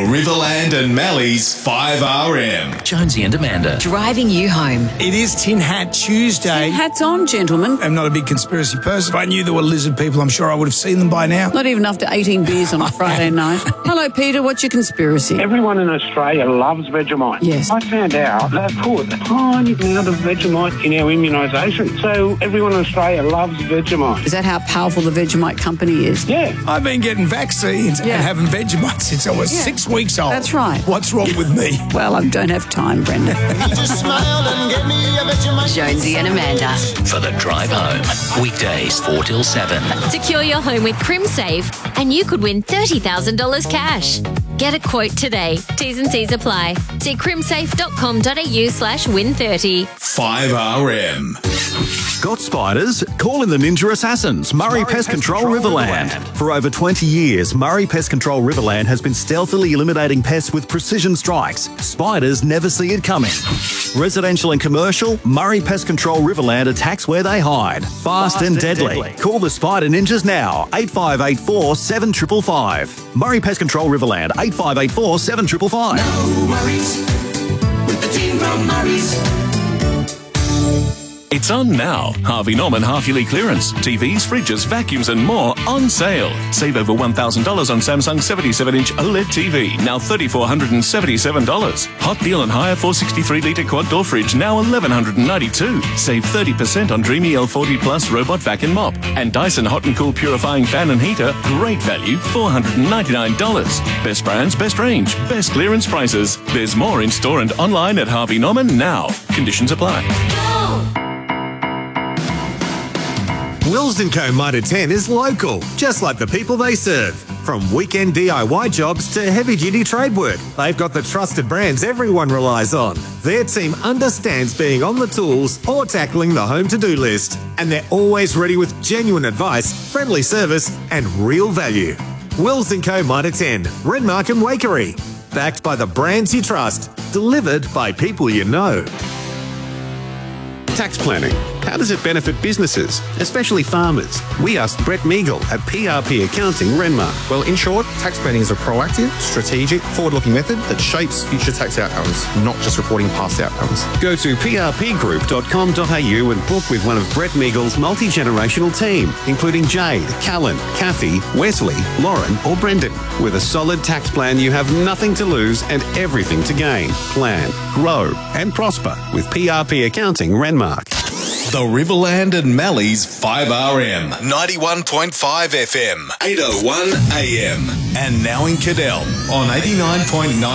Riverland and Mally's 5RM. Jonesy and Amanda. Driving you home. It is Tin Hat Tuesday. Hats on, gentlemen. I'm not a big conspiracy person. If I knew there were lizard people, I'm sure I would have seen them by now. Not even after 18 beers on a Friday night. Hello, Peter. What's your conspiracy? Everyone in Australia loves Vegemite. Yes. I found out they put a tiny amount of Vegemite in our immunisation. So everyone in Australia loves Vegemite. Is that how powerful the Vegemite company is? Yeah. I've been getting vaccines and having Vegemite since I was 6 weeks old. That's right. What's wrong with me? Well, I don't have time, Brenda. Jonesy and Amanda. For the drive home. Weekdays 4 till 7. Secure your home with CrimSave and you could win $30,000 cash. Get a quote today. T's and C's apply. See crimsafe.com.au/win30. 5RM. Got spiders? Call in the Ninja Assassins, Murray Pest Control Riverland. For over 20 years, Murray Pest Control Riverland has been stealthily eliminating pests with precision strikes. Spiders never see it coming. Residential and commercial, Murray Pest Control Riverland attacks where they hide. Fast and deadly. Call the Spider Ninjas now, 8584 7555. Murray Pest Control Riverland, 8584 7555. No worries with the team from Murray's. It's on now. Harvey Norman half-yearly clearance. TVs, fridges, vacuums and more on sale. Save over $1,000 on Samsung 77-inch OLED TV, now $3,477. Hot deal on hire 463-litre quad-door fridge, now $1,192. Save 30% on Dreamy L40 Plus robot vac and mop. And Dyson Hot and Cool purifying fan and heater, great value, $499. Best brands, best range, best clearance prices. There's more in store and online at Harvey Norman now. Conditions apply. Wills & Co. Mitre 10 is local, just like the people they serve. From weekend DIY jobs to heavy-duty trade work, they've got the trusted brands everyone relies on. Their team understands being on the tools or tackling the home to-do list. And they're always ready with genuine advice, friendly service and real value. Wills & Co. Mitre 10, Renmark and Wakery. Backed by the brands you trust, delivered by people you know. Tax planning. How does it benefit businesses, especially farmers? We asked Brett Meagle at PRP Accounting, Renmark. Well, in short, tax planning is a proactive, strategic, forward-looking method that shapes future tax outcomes, not just reporting past outcomes. Go to prpgroup.com.au and book with one of Brett Meagle's multi-generational team, including Jade, Callan, Kathy, Wesley, Lauren or Brendan. With a solid tax plan, you have nothing to lose and everything to gain. Plan, grow and prosper with PRP Accounting, Renmark. The Riverland and Mally's 5RM, 91.5 FM, 801 AM. And now in Cadell on 89.9